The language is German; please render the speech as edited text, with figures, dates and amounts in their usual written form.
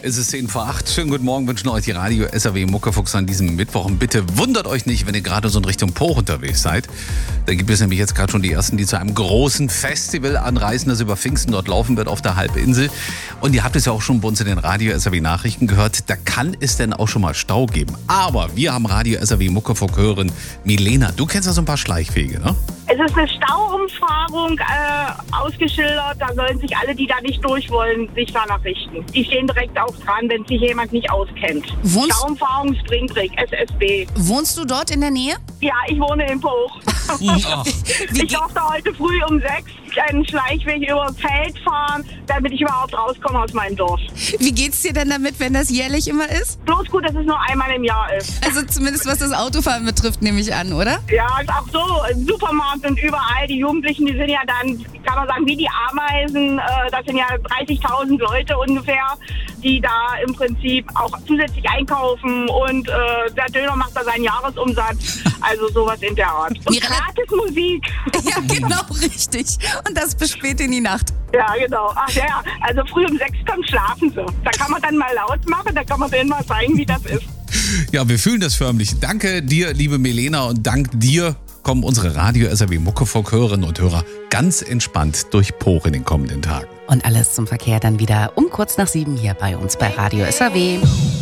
Es ist 10 vor 8. Schönen guten Morgen, wünschen euch die Radio SAW Muckefuchs an diesem Mittwoch. Und bitte wundert euch nicht, wenn ihr gerade so in Richtung Po unterwegs seid. Da gibt es nämlich jetzt gerade schon die ersten, die zu einem großen Festival anreisen, das über Pfingsten dort laufen wird auf der Halbinsel. Und ihr habt es ja auch schon bei uns in den Radio SAW Nachrichten gehört. Da kann es denn auch schon mal Stau geben. Aber wir haben Radio SAW Muckefuck-Hörerin Milena. Du kennst ja so ein paar Schleichwege, ne? Es ist eine Stauumfahrung ausgeschildert. Da sollen sich alle, die da nicht durch wollen, sich danach richten. Die stehen direkt auch dran, wenn sich jemand nicht auskennt. Stauumfahrung Springbrick, SSB. Wohnst du dort in der Nähe? Ja, ich wohne in Poch. Ich durfte heute früh um 6 einen Schleichweg über das Feld fahren, damit ich überhaupt rauskomme aus meinem Dorf. Wie geht's dir denn damit, wenn das jährlich immer ist? Bloß gut, dass es nur einmal im Jahr ist. Also zumindest was das Autofahren betrifft, nehme ich an, oder? Ja, auch so im Supermarkt und überall. Die Jugendlichen, die sind ja dann, kann man sagen, wie die Ameisen. Das sind ja 30.000 Leute ungefähr, die da im Prinzip auch zusätzlich einkaufen. Und der Döner macht da seinen Jahresumsatz. Also sowas in der Art. Und gratis Musik. Ja, genau, richtig. Und das bis spät in die Nacht. Ja, genau. Ach ja, also früh um 6 kommt schlafen so. Da kann man dann mal laut machen, da kann man denen mal zeigen, wie das ist. Ja, wir fühlen das förmlich. Danke dir, liebe Milena, und dank dir kommen unsere Radio SAW Muckefuck-Hörerinnen und Hörer ganz entspannt durch Poch in den kommenden Tagen. Und alles zum Verkehr dann wieder um kurz nach 7 hier bei uns bei Radio SAW.